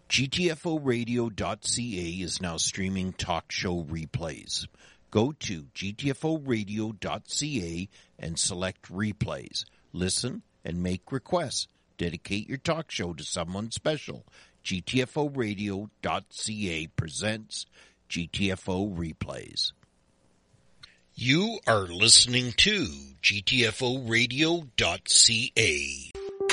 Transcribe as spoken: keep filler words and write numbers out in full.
G T F O radio dot C A is now streaming talk show replays. Go to G T F O radio dot C A and select replays. Listen and make requests. Dedicate your talk show to someone special. G T F O radio dot C A presents G T F O Replays. You are listening to G T F O radio dot C A.